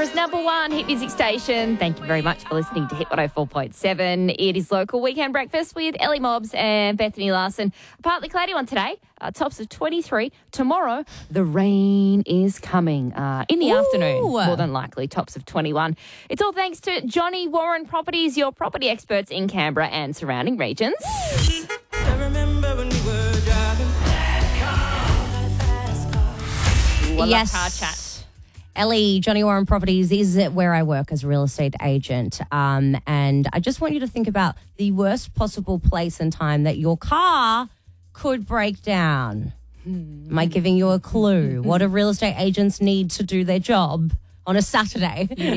Canberra's #1 hit music station. Thank you very much for listening to Hit 104.7. It is local weekend breakfast with Ellie Mobbs and Bethany Larson. A partly cloudy one today, tops of 23. Tomorrow, the rain is coming in the afternoon, more than likely, tops of 21. It's all thanks to Johnny Warren Properties, your property experts in Canberra and surrounding regions. I remember when we were driving. Yes. Car chat. Ellie, Johnny Warren Properties is where I work as a real estate agent. And I just want you to think about the worst possible place and time that your car could break down. Am I giving you a clue? What do real estate agents need to do their job on a Saturday?